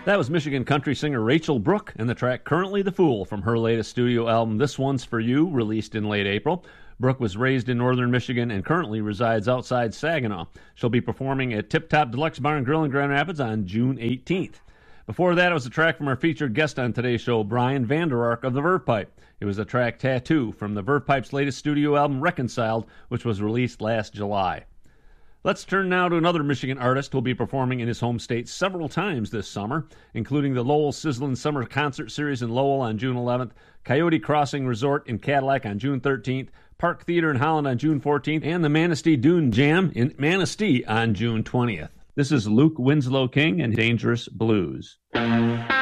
That was Michigan country singer Rachel Brooke and the track Currently the Fool from her latest studio album This One's For You, released in late April. Brooke was raised in northern Michigan and currently resides outside Saginaw. She'll be performing at Tip Top Deluxe Bar and Grill in Grand Rapids on June 18th. Before that, it was a track from our featured guest on today's show, Brian Vander Ark of the Verve Pipe. It was the track Tattoo from the Verve Pipe's latest studio album Reconciled, which was released last July. Let's turn now to another Michigan artist who will be performing in his home state several times this summer, including the Lowell Sizzlin' Summer Concert Series in Lowell on June 11th, Coyote Crossing Resort in Cadillac on June 13th, Park Theater in Holland on June 14th, and the Manistee Dune Jam in Manistee on June 20th. This is Luke Winslow King and Dangerous Blues.